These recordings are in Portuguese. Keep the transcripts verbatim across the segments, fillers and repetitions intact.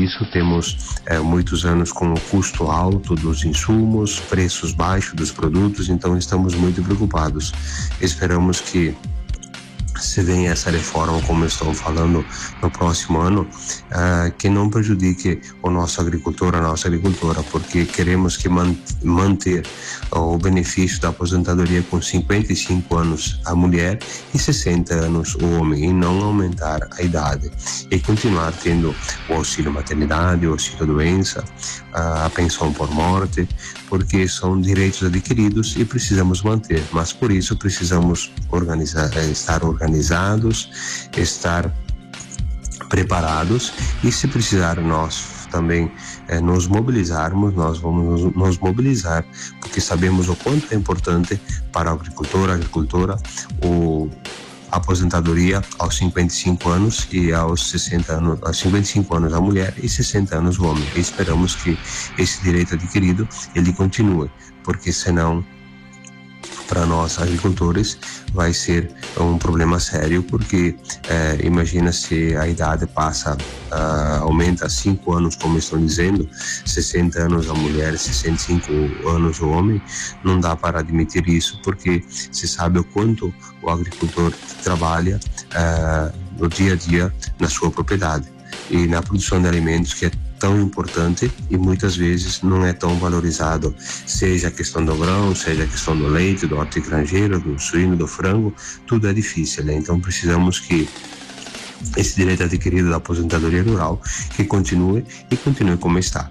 isso temos é, muitos anos com o custo alto dos insumos, preços baixos dos produtos, então estamos muito preocupados. Esperamos que se venha essa reforma, como estou falando, no próximo ano, uh, que não prejudique o nosso agricultor, a nossa agricultora, porque queremos que man manter o benefício da aposentadoria com cinquenta e cinco anos a mulher e sessenta anos o homem, e não aumentar a idade, e continuar tendo o auxílio maternidade, o auxílio doença, a pensão por morte, porque são direitos adquiridos e precisamos manter, mas por isso precisamos organizar, estar organizados, estar preparados, e se precisar nós também eh, nos mobilizarmos, nós vamos nos, nos mobilizar, porque sabemos o quanto é importante para o agricultor, a agricultora, o a aposentadoria aos cinquenta e cinco anos e aos sessenta anos, aos cinquenta e cinco anos a mulher e sessenta anos o homem. E esperamos que esse direito adquirido ele continue, porque senão para nós agricultores vai ser um problema sério, porque eh, imagina se a idade passa, uh, aumenta cinco anos, como estão dizendo, sessenta anos a mulher, sessenta e cinco anos o homem, não dá para admitir isso, porque se sabe o quanto o agricultor trabalha uh, no dia a dia na sua propriedade e na produção de alimentos, que é tão importante e muitas vezes não é tão valorizado, seja a questão do grão, seja a questão do leite, do hortigranjeiro, do suíno, do frango, tudo é difícil, né? Então precisamos que esse direito adquirido da aposentadoria rural que continue e continue como está.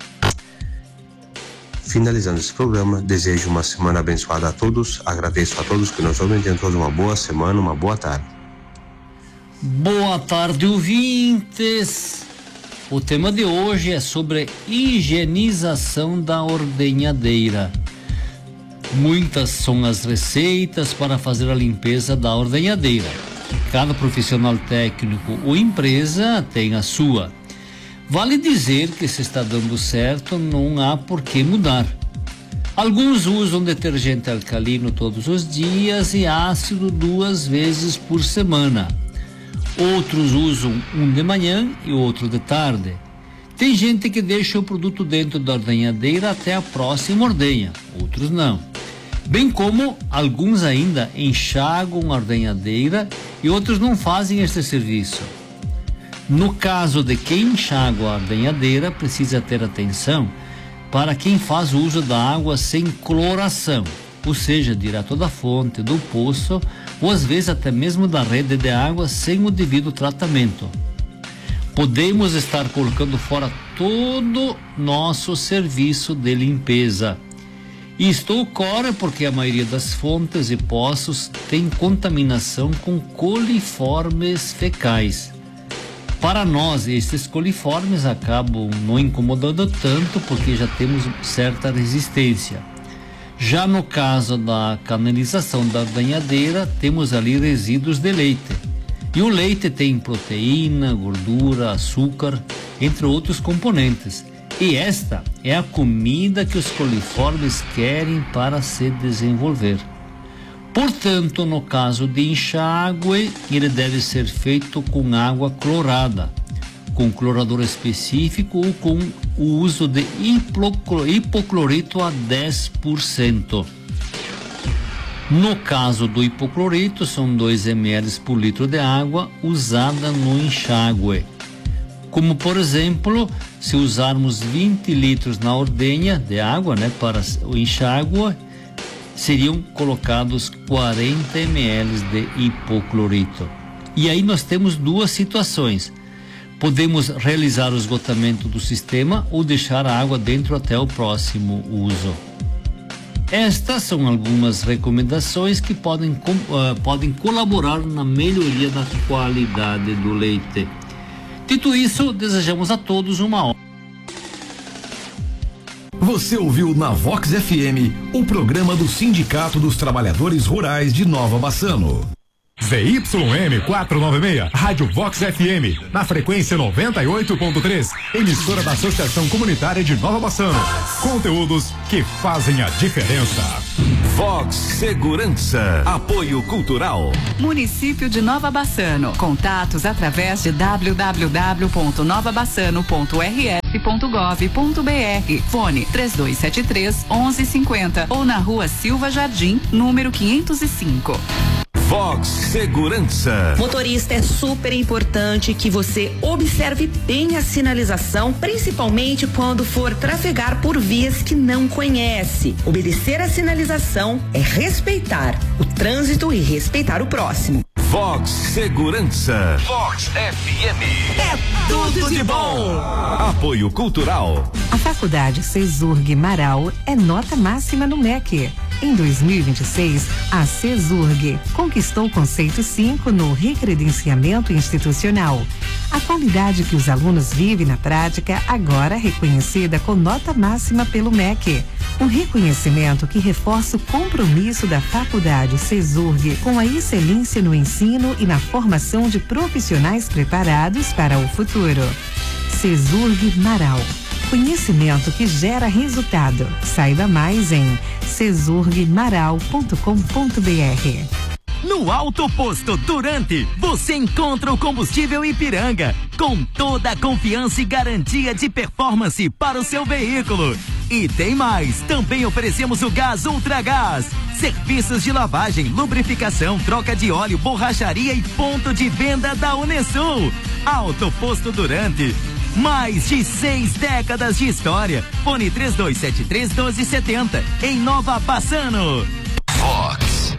Finalizando esse programa, desejo uma semana abençoada a todos, agradeço a todos que nos ouvem, tenham todos uma boa semana, uma boa tarde. Boa tarde, ouvintes. O tema de hoje é sobre higienização da ordenhadeira. Muitas são as receitas para fazer a limpeza da ordenhadeira. Cada profissional técnico ou empresa tem a sua. Vale dizer que se está dando certo, não há por que mudar. Alguns usam detergente alcalino todos os dias e ácido duas vezes por semana. Outros usam um de manhã e outro de tarde. Tem gente que deixa o produto dentro da ordenhadeira até a próxima ordenha, outros não. Bem como alguns ainda enxaguam a ordenhadeira e outros não fazem este serviço. No caso de quem enxágua a ordenhadeira, precisa ter atenção para quem faz o uso da água sem cloração, ou seja, direto da fonte, do poço, ou às vezes até mesmo da rede de água sem o devido tratamento. Podemos estar colocando fora todo nosso serviço de limpeza. Isto ocorre porque a maioria das fontes e poços tem contaminação com coliformes fecais. Para nós, esses coliformes acabam não incomodando tanto porque já temos certa resistência. Já no caso da canalização da ordenhadeira, temos ali resíduos de leite. E o leite tem proteína, gordura, açúcar, entre outros componentes. E esta é a comida que os coliformes querem para se desenvolver. Portanto, no caso de enxágue, ele deve ser feito com água clorada, com clorador específico ou com o uso de hipoclorito a dez por cento. No caso do hipoclorito, são dois mililitros por litro de água usada no enxágue. Como, por exemplo, se usarmos vinte litros na ordenha de água, né, para o enxágue, seriam colocados quarenta mililitros de hipoclorito. E aí nós temos duas situações. Podemos realizar o esgotamento do sistema ou deixar a água dentro até o próximo uso. Estas são algumas recomendações que podem, uh, podem colaborar na melhoria da qualidade do leite. Dito isso, desejamos a todos uma ótima. Você ouviu na Vox F M o programa do Sindicato dos Trabalhadores Rurais de Nova Bassano. Z Y M quatrocentos e noventa e seis, Rádio Vox F M, na frequência noventa e oito ponto três, emissora da Associação Comunitária de Nova Bassano. Conteúdos que fazem a diferença. Vox Segurança, apoio cultural. Município de Nova Bassano. Contatos através de w w w ponto nova bassano ponto r f ponto gov ponto b r. Fone três dois sete três, onze cinquenta ou na Rua Silva Jardim, número quinhentos e cinco. Vox Segurança. Motorista, é super importante que você observe bem a sinalização, principalmente quando for trafegar por vias que não conhece. Obedecer a sinalização é respeitar o trânsito e respeitar o próximo. Vox Segurança. Vox F M. É tudo de bom. Apoio cultural. A Faculdade CESURG Marau é nota máxima no M E C. Em dois mil e vinte e seis, a CESURG conquistou o conceito cinco no recredenciamento institucional. A qualidade que os alunos vivem na prática, agora reconhecida com nota máxima pelo M E C. Um reconhecimento que reforça o compromisso da Faculdade CESURG com a excelência no ensino e na formação de profissionais preparados para o futuro. CESURG Marau. Conhecimento que gera resultado. Saiba mais em cesurg maral ponto com ponto b r. No Alto Posto Durante, você encontra o combustível Ipiranga, com toda a confiança e garantia de performance para o seu veículo. E tem mais, também oferecemos o gás Ultragás, serviços de lavagem, lubrificação, troca de óleo, borracharia e ponto de venda da Unesul. Alto Posto Durante, mais de seis décadas de história. Fone três dois sete três, doze setenta, em Nova Bassano. Vox.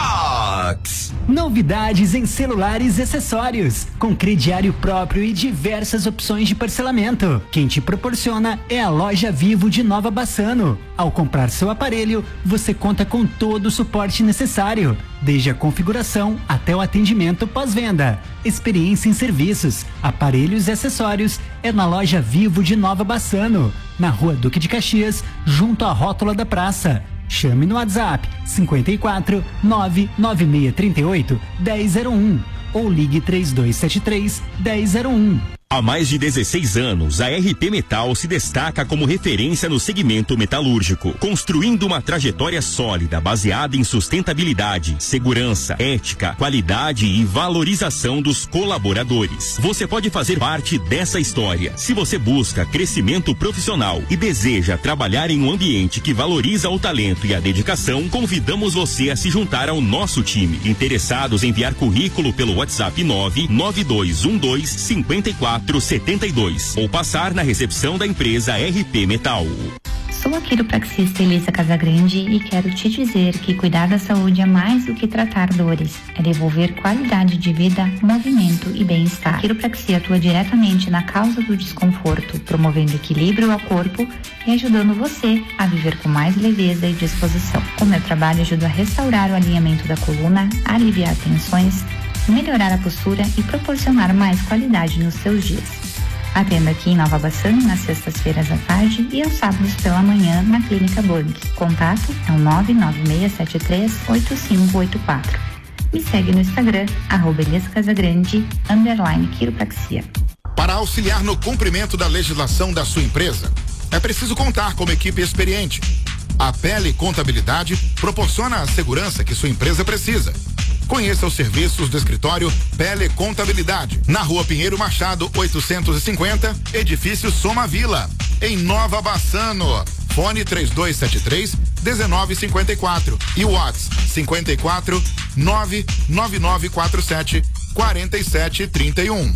Vox. Novidades em celulares e acessórios, com crediário próprio e diversas opções de parcelamento. Quem te proporciona é a Loja Vivo de Nova Bassano. Ao comprar seu aparelho, você conta com todo o suporte necessário, desde a configuração até o atendimento pós-venda. Experiência em serviços, aparelhos e acessórios é na Loja Vivo de Nova Bassano, na Rua Duque de Caxias, junto à rótula da praça. Chame no WhatsApp cinquenta e quatro, nove nove seis três oito, um zero zero um ou ligue três dois sete três, um zero zero um. Há mais de dezesseis anos, a R P Metal se destaca como referência no segmento metalúrgico, construindo uma trajetória sólida baseada em sustentabilidade, segurança, ética, qualidade e valorização dos colaboradores. Você pode fazer parte dessa história. Se você busca crescimento profissional e deseja trabalhar em um ambiente que valoriza o talento e a dedicação, convidamos você a se juntar ao nosso time. Interessados em enviar currículo pelo WhatsApp nove nove dois um dois cinco quatro setenta e dois ou passar na recepção da empresa R P Metal. Sou a quiropraxista Elisa Casagrande e quero te dizer que cuidar da saúde é mais do que tratar dores, é devolver qualidade de vida, movimento e bem-estar. A quiropraxia atua diretamente na causa do desconforto, promovendo equilíbrio ao corpo e ajudando você a viver com mais leveza e disposição. O meu trabalho ajuda a restaurar o alinhamento da coluna, a aliviar tensões, melhorar a postura e proporcionar mais qualidade nos seus dias. Atendo aqui em Nova Bassano nas sextas-feiras à tarde e aos sábados pela manhã na Clínica Blanc. Contato é o nove nove seis sete três, oito cinco oito quatro. Me segue no Instagram, arroba Elias Casagrande, underline quiropraxia. Para auxiliar no cumprimento da legislação da sua empresa, é preciso contar com uma equipe experiente. A Pele Contabilidade proporciona a segurança que sua empresa precisa. Conheça os serviços do escritório Pele Contabilidade, na Rua Pinheiro Machado, oitocentos e cinquenta, edifício Soma Vila, em Nova Bassano. Fone três dois sete três, um nove cinco quatro e o WhatsApp cinquenta e quatro, nove nove nove quatro sete, quatro sete três um.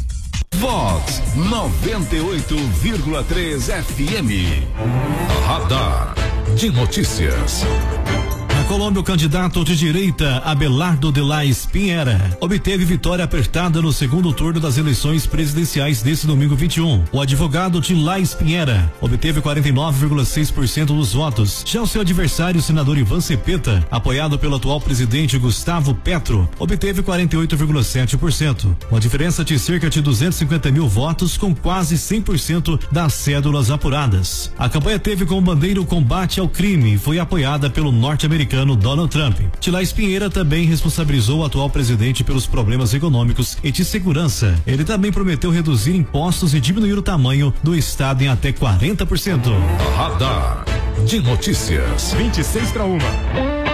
Vox noventa e oito vírgula três F M. Radar de notícias. Na Colômbia, o candidato de direita Abelardo de Lais Pinheira obteve vitória apertada no segundo turno das eleições presidenciais desse domingo vinte e um. O advogado de Lais Pinheira obteve quarenta e nove vírgula seis por cento dos votos. Já o seu adversário, o senador Ivan Cepeda, apoiado pelo atual presidente Gustavo Petro, obteve quarenta e oito vírgula sete por cento. Uma diferença de cerca de duzentos e cinquenta mil votos, com quase cem por cento das cédulas apuradas. A campanha teve como bandeira o combate ao crime e foi apoiada pelo norte-americano norte-americano Donald Trump. Tila Espinheira também responsabilizou o atual presidente pelos problemas econômicos e de segurança. Ele também prometeu reduzir impostos e diminuir o tamanho do estado em até quarenta por cento. Radar de notícias. vinte e seis para uma.